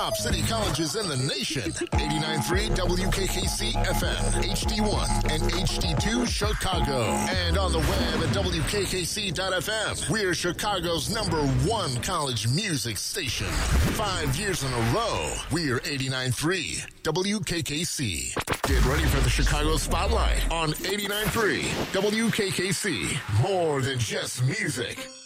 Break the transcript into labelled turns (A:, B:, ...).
A: Top city colleges in the nation. 89.3 WKKC FM, HD1 and HD2 Chicago. And on the web at WKKC.FM. We're Chicago's #1 college music station. 5 years in a row. We're 89.3 WKKC. Get ready for the Chicago Spotlight on 89.3 WKKC. More than just music.